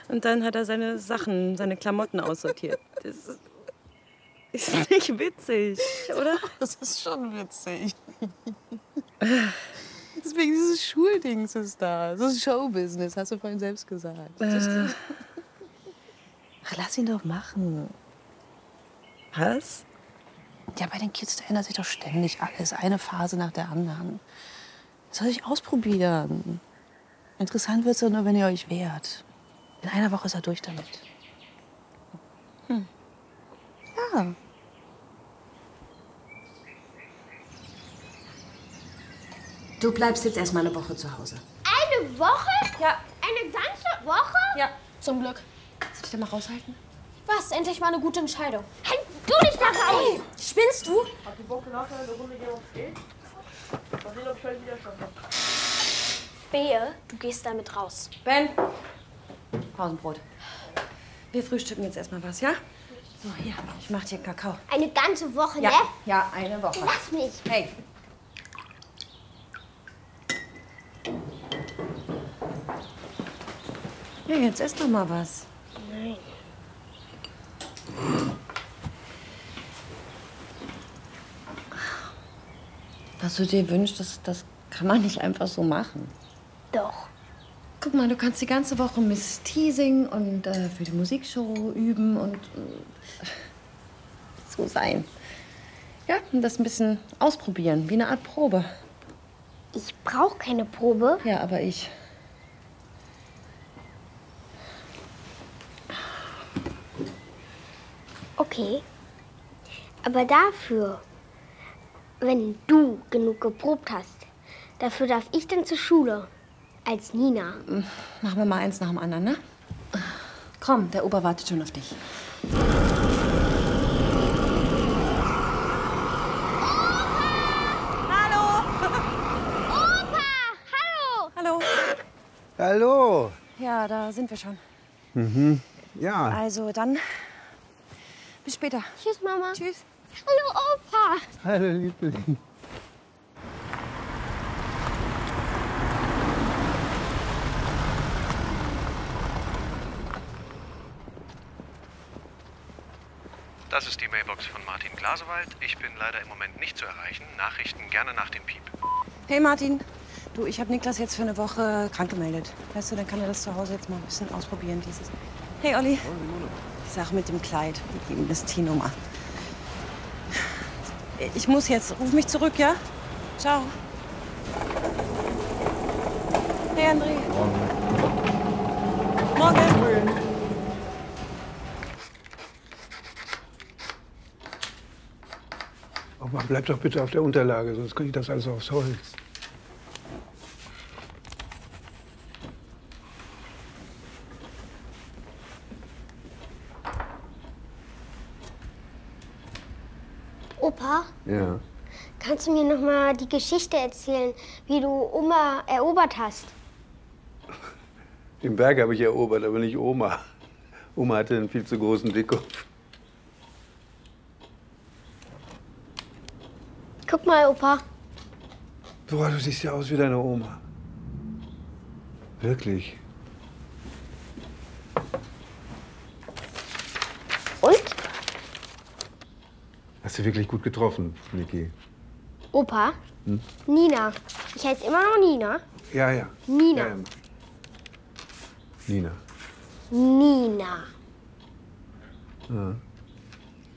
Und dann hat er seine Sachen, seine Klamotten aussortiert. Das ist nicht witzig, oder? Das ist schon witzig. Deswegen dieses Schuldings ist da. Das ist Showbusiness, hast du vorhin selbst gesagt. Ach, lass ihn doch machen. Was? Ja, bei den Kids, da ändert sich doch ständig alles. Eine Phase nach der anderen. Das soll ich ausprobieren. Interessant wird's doch nur, wenn ihr euch wehrt. In einer Woche ist er durch damit. Ja. Du bleibst jetzt erst mal eine Woche zu Hause. Eine Woche? Ja. Eine ganze Woche? Ja, zum Glück. Kannst du dich da mal raushalten? Was? Endlich mal eine gute Entscheidung. Halt du dich da raus! Hey, spinnst du? Hat die Woche nachher eine Runde Game of Skate? Mal sehen, ob ich heute Widerstand habe. Behe, du gehst damit raus. Ben, Pausenbrot. Wir frühstücken jetzt erstmal was, ja? So, hier, ich mach dir Kakao. Eine ganze Woche, Ja, ne? ja, eine Woche. Lass mich. Hey. Ja, jetzt ess doch mal was. Nein. Was du dir wünschst, das kann man nicht einfach so machen. Doch. Guck mal, du kannst die ganze Woche Miss Teasing und für die Musikshow üben und so sein. Ja, und das ein bisschen ausprobieren, wie eine Art Probe. Ich brauche keine Probe. Ja, aber ich. Okay. Aber dafür, wenn du genug geprobt hast, dafür darf ich dann zur Schule. Als Nina. Machen wir mal eins nach dem anderen, ne? Komm, der Opa wartet schon auf dich. Hallo! Opa! Hallo! Hallo. Hallo. Ja, da sind wir schon. Ja. Also dann, bis später. Tschüss, Mama. Tschüss. Hallo, Opa! Hallo, Liebling. Das ist die Mailbox von Martin Glasewald. Ich bin leider im Moment nicht zu erreichen. Nachrichten gerne nach dem Piep. Hey Martin, du, ich habe Niklas jetzt für eine Woche krank gemeldet. Weißt du, dann kann er das zu Hause jetzt mal ein bisschen ausprobieren, dieses. Hey Olli. Die Sache mit dem Kleid, mit ihm, das T-Nummer. Ich muss jetzt. Ruf mich zurück, ja? Ciao. Hey André. Morgen. Opa, bleib doch bitte auf der Unterlage, sonst kriege ich das alles aufs Holz. Opa, Ja. kannst du mir noch mal die Geschichte erzählen, wie du Oma erobert hast? Den Berg habe ich erobert, aber nicht Oma. Oma hatte einen viel zu großen Dickkopf. Guck mal, Opa. Boah, du siehst ja aus wie deine Oma. Wirklich. Und? Hast du wirklich gut getroffen, Niki? Opa? Nina. Ich heiße immer noch Nina. Ja, ja. Nina. Ja, ja. Nina. Nina. Ja.